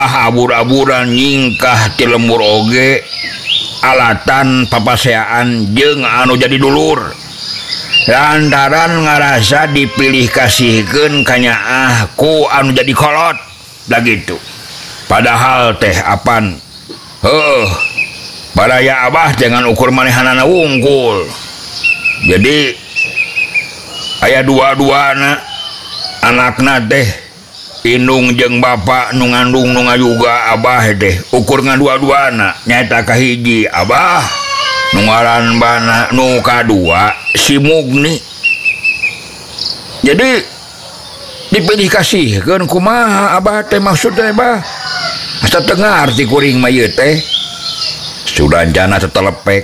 Abah abur-aburan nyingkah ti lembur oge alatan papaseaan jeung anu jadi dulur lantaran ngarasa dipilih kasihkeun ka nyaah ku anu jadi kolot da gitu. Padahal teh apan baraya Abah jangan ukur manehanana wungkul. Jadi aya dua-duana anakna teh indung jeung bapak nu ngandung nu ngajuga Abah teh ukur ngadua-duana nyaeta kahiji Abah nu ngaran bana nu kadua si Mugni. Jadi dipilih kasihkeun kumaha Abah teh maksud teh Abah asa teu ngarti kuring mah ieu teh sudanjana tetelepek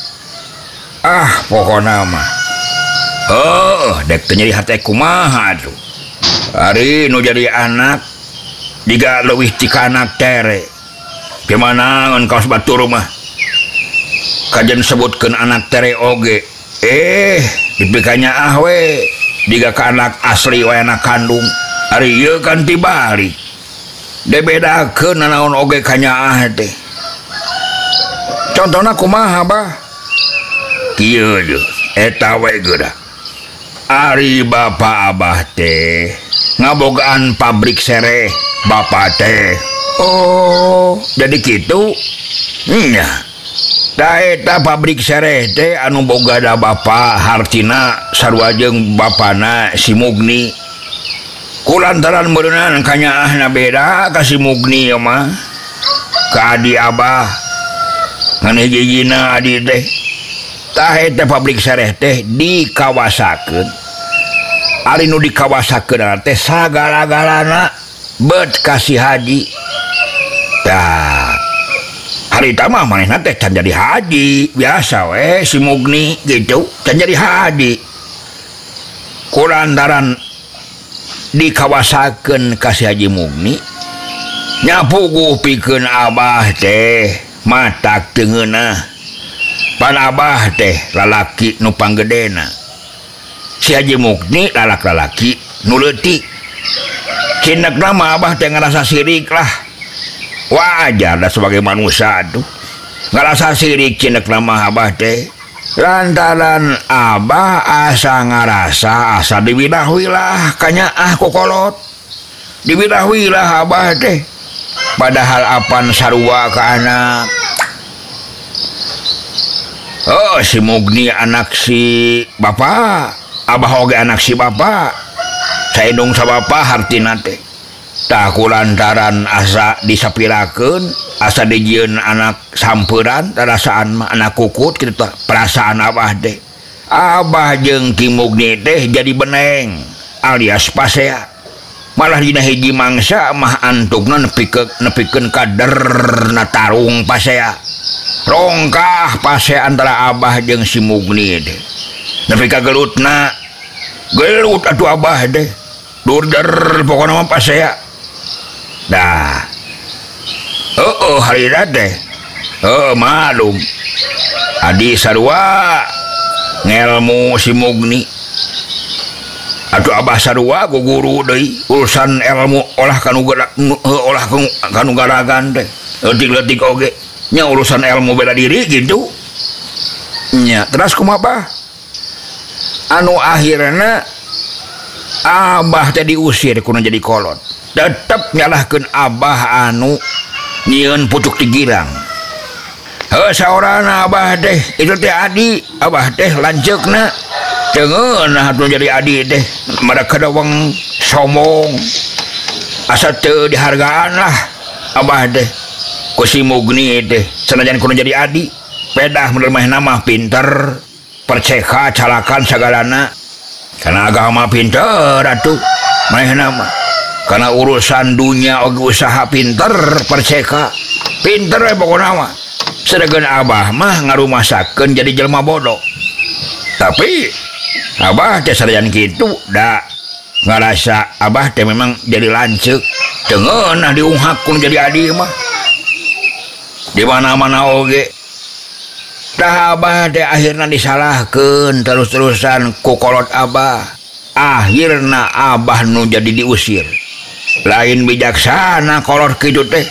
pokona mah dek teu nyeri hate kumaha tuh ari nu jadi anak diga leuwih ti anak tere gimana ngan kaos batur mah kajen sebutkeun anak tere oge dipikanya we diga ka anak asli we anak kandung ari ieu kan tibalik debedakeun nanaon oge ka nyaah teh contohna kumaha Bah kieu eta we geura ari bapak Abah teh ngabogaan pabrik sereh bapak teh. Jadi kitu nya da eta pabrik sereh teh anu boga da bapak hartina sarua jeung bapana si Mugni kulantaran beuneunan ka nyaahna beda ka si Mugni mah ka adi Abah ngan hiji-hijina adi teh tah eta pabrik sereh teh dikawasakeun. Ari nu dikawasakeun teh sagala-galana bet kasih haji. Tah harita mah manehna teh can jadi haji biasa we si Mugni gitu can jadi haji kulantaran dikawasakeun kasih haji Mugni nyapuguh pikeun Abah teh matak teu ngeunah pan Abah teh lalaki nu panggedena si Haji Mugni lalaki nu leutik cinekna mah Abah teh ngarasa sirik lah wajar dah sebagai manusia tuh ngarasa sirik cinekna mah Abah teh lantaran Abah asa ngarasa asa dibidahui lah ka nyaah ku kolot dibidahui lah Abah teh padahal apan sarua ka anak si Mugni anak si bapak Abah oge anak si bapak saindung sa bapak hartina teh tah kulantaran asa disapirakeun asa dijieun anak sampeuran tarasaan mah anak kukut kitu tah perasaan Abah teh Abah jeung Ki Mugni teh jadi beneng alias pasea malah dina hiji mangsa mah antukna nepikeun kaderna tarung pasea rongkah pasea antara Abah jeung si Mugni teh nepi ka gelutna gelut atuh Abah teh durder pokona mah pasea dah harita teh malum adi sarua ngelmu si Mugni atuh Abah sarua ku guru deui urusan ilmu olah kanu garagan teh leutik-leutik oge nya urusan ilmu bela diri gitu nya terus kumaha anu akhirna Abah teh diusir kuna jadi kolot tetep nyalahkeun Abah anu nyieun pucuk ti girang saorana Abah teh itu teh adi Abah teh lanceukna teu ngeunah atuh jadi adi teh mada kadawang sombong asa teu dihargaan lah Abah teh ku si Mugni teh sanajan kudu jadi adi pedah menerima nama pinter perceka calakan sagalana karena agama pinter atuh manehna mah karena urusan dunia oge usaha pinter perceka pinter we pokona mah sedangkan Abah mah ngarumasakeun jadi jelema bodoh tapi Abah teh sarajan kitu da ngarasa Abah teh memang jadi lanceuk teu ngeunah diunghak kun jadi adi mah di mana-mana oge tah Abah teh akhirna disalahkeun terus-terusan ku kolot Abah akhirna Abah nu jadi diusir lain bijaksana kolot kitu teh